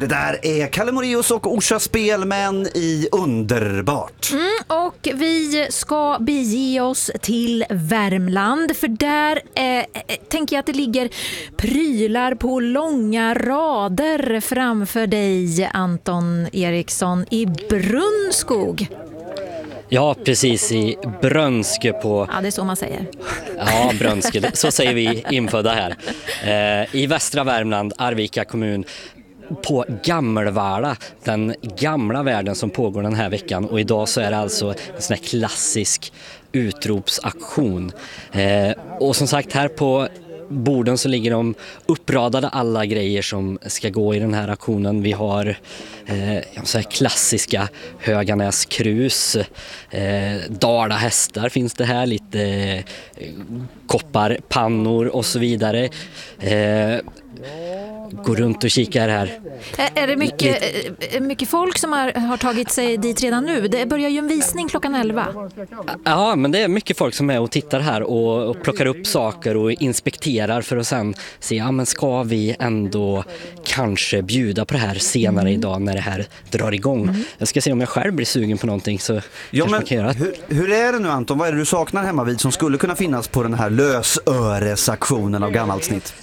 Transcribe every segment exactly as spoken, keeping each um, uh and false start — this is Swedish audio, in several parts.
Det där är Kalle Moraeus och Orsa Spelmän i Underbart. Mm, och vi ska bege oss till Värmland, för där eh, tänker jag att det ligger prylar på långa rader framför dig, Anton Eriksson, i Brunnskog. Ja, precis, i Brönske på... Ja, det är så man säger. Ja, Brönske, så säger vi infödda här. Eh, I västra Värmland, Arvika kommun, på Gammelvärla, den gamla världen som pågår den här veckan. Och idag så är det alltså en sån här klassisk utropsaktion. Eh, och som sagt, här på borden så ligger de uppradade alla grejer som ska gå i den här aktionen. Vi har eh, så här klassiska Höganäs krus, eh, Dala hästar finns det här, lite eh, kopparpannor och så vidare. Eh, gå runt och kika här. Är det mycket, mycket folk som har, har tagit sig dit redan nu? Det börjar ju en visning klockan elva. Ja, men det är mycket folk som är och tittar här och, och plockar upp saker och inspekterar för att sen se, ja men ska vi ändå kanske bjuda på det här senare mm. idag när det här drar igång. Mm. Jag ska se om jag själv blir sugen på någonting, så ja, men kan göra. Hur, hur är det nu, Anton? Vad är det du saknar hemma vid som skulle kunna finnas på den här lösöresaktionen av gammalt snitt?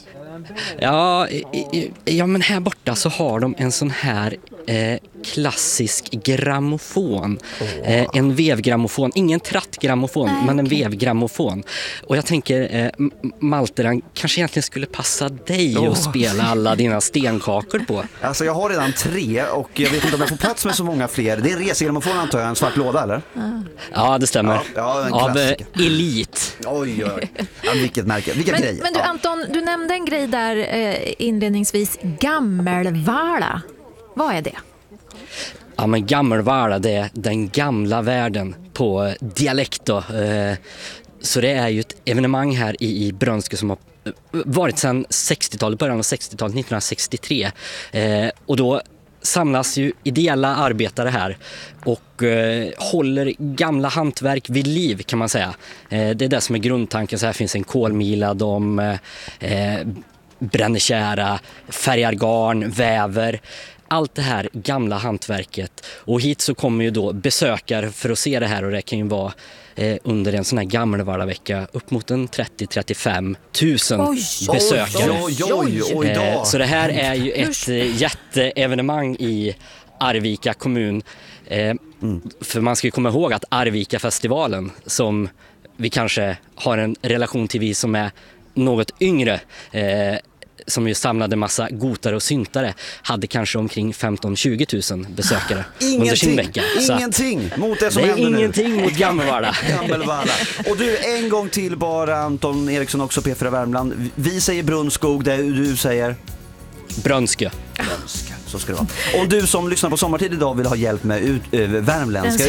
Ja, ja, men här borta så har de en sån här eh, klassisk grammofon. Oh. Eh, en vevgrammofon, ingen trattgrammofon, ah, men en okay. vevgrammofon. Och jag tänker, eh, Malteran, kanske egentligen skulle passa dig oh. att spela alla dina stenkakor på. Alltså jag har redan tre och jag vet inte om jag får plats med så många fler. Det är en resegrammofon, antar jag, en svart låda, eller? Ah. Ja, det stämmer. Ja, ja, en av eh, Elit. Oj, oj. Ja, vilket märke, vilka men, grejer. Men du, Anton, du nämnde en grej där eh, inledningsvis, Gammelvärla. Vad är det? Ja, men Gammelvärla, det är den gamla världen på dialekt då. Så det är ju ett evenemang här i, i Brönske som har varit sedan sextiotalet, början av sextiotalet, nittonhundrasextiotre. Och då samlas ju ideella arbetare här och eh, håller gamla hantverk vid liv, kan man säga. Eh, det är det som är grundtanken. Så här finns en kolmila, de eh, bränner kära, färgar garn, väver. Allt det här gamla hantverket. Och hit så kommer ju då besökare för att se det här, och det kan ju vara eh, under en sån här Gammelvärla-vecka upp mot en trettio till trettiofem tusen oj, besökare. Oj, oj, oj, oj, eh, så det här är ju ett eh, jätteevenemang i Arvika kommun. Eh, mm. För man ska ju komma ihåg att Arvika-festivalen, som vi kanske har en relation till, vi som är något yngre, eh, som ju samlade massa gotare och syntare, hade kanske omkring femton till tjugo tusen besökare under sin vecka. Ingenting mot det som det är händer ingenting nu. mot Gammelvärla. Gammelvärla. Och du, en gång till bara, Anton Eriksson, också P fyra Värmland. Vi säger Brunnskog, det du säger Brönske. Brönske, så ska det vara. Om du som lyssnar på Sommartid idag vill ha hjälp med ut, äh, värmländska